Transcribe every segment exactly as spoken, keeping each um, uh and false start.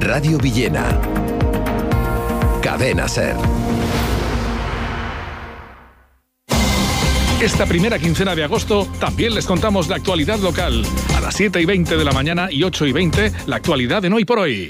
Radio Villena. Cadena SER. Esta primera quincena de agosto también les contamos la actualidad local. A las siete y veinte de la mañana y ocho y veinte, la actualidad en Hoy por Hoy.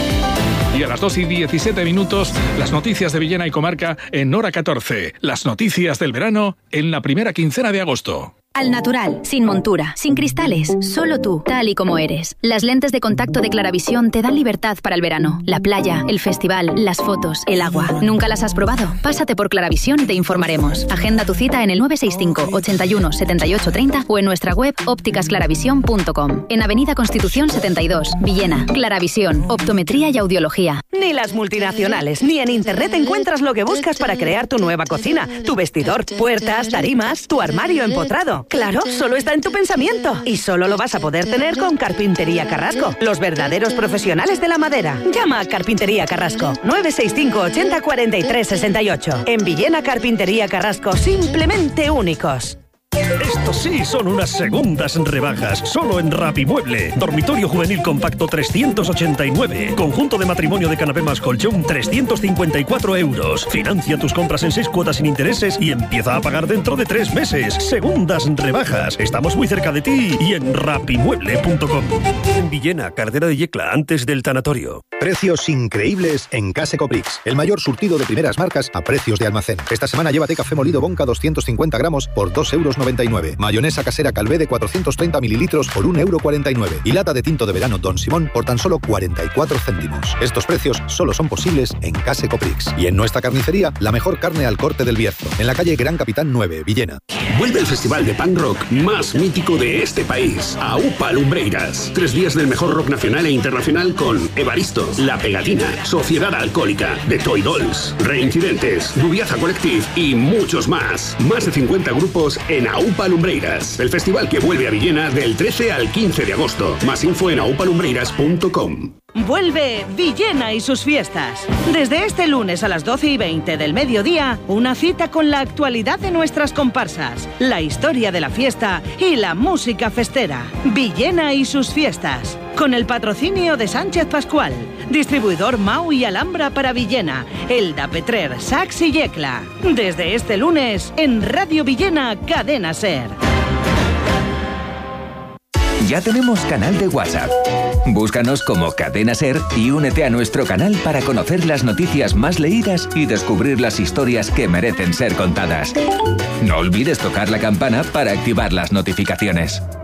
Y a las dos y diecisiete minutos, las noticias de Villena y comarca en Hora catorce. Las noticias del verano en la primera quincena de agosto. Al natural, sin montura, sin cristales, solo tú, tal y como eres. Las lentes de contacto de Claravisión te dan libertad para el verano. La playa, el festival, las fotos, el agua. ¿Nunca las has probado? Pásate por Claravisión y te informaremos. Agenda tu cita en el nueve seis cinco, ochenta y uno, setenta y ocho, treinta o en nuestra web ópticas claravisión punto com. En Avenida Constitución setenta y dos, Villena. Claravisión, optometría y audiología. Ni las multinacionales, ni en internet encuentras lo que buscas para crear tu nueva cocina. Tu vestidor, puertas, tarimas, tu armario empotrado. Claro, solo está en tu pensamiento. Y solo lo vas a poder tener con Carpintería Carrasco, los verdaderos profesionales de la madera. Llama a Carpintería Carrasco, nueve seis cinco, ochenta, cuarenta y tres, sesenta y ocho. En Villena, Carpintería Carrasco, simplemente únicos. Estos sí son unas segundas rebajas, solo en Rapimueble. Dormitorio juvenil compacto trescientos ochenta y nueve. Conjunto de matrimonio de canapé más colchón trescientos cincuenta y cuatro euros. Financia tus compras en seis cuotas sin intereses y empieza a pagar dentro de tres meses. Segundas rebajas. Estamos muy cerca de ti y en rapimueble punto com. En Villena, Cartera de Yecla, antes del tanatorio. Precios increíbles en Case Coprix. El mayor surtido de primeras marcas a precios de almacén. Esta semana llévate café molido Bonca doscientos cincuenta gramos por dos euros noventa y nueve. Mayonesa casera Calvé de cuatrocientos treinta mililitros por un euro cuarenta y nueve. Y lata de tinto de verano Don Simón por tan solo cuarenta y cuatro céntimos. Estos precios solo son posibles en Case Coprix. Y en nuestra carnicería, la mejor carne al corte del Bierzo. En la calle Gran Capitán nueve, Villena. Vuelve el festival de punk rock más mítico de este país. AUPA Lumbreiras. Tres días del mejor rock nacional e internacional con Evaristo, La Pegatina, Sociedad Alcohólica, The Toy Dolls, Reincidentes, Rubiaza Collective y muchos más. Más de cincuenta grupos en AUPA Lumbreiras. El festival que vuelve a Villena del trece al quince de agosto. Más info en aupa lumbreiras punto com. Vuelve Villena y sus fiestas. Desde este lunes a las doce y veinte del mediodía, una cita con la actualidad de nuestras comparsas, la historia de la fiesta y la música festera. Villena y sus fiestas. Con el patrocinio de Sánchez Pascual, distribuidor Mau y Alhambra para Villena, Elda, Petrer, Sax y Yecla. Desde este lunes, en Radio Villena, Cadena SER. Ya tenemos canal de WhatsApp. Búscanos como Cadena SER y únete a nuestro canal para conocer las noticias más leídas y descubrir las historias que merecen ser contadas. No olvides tocar la campana para activar las notificaciones.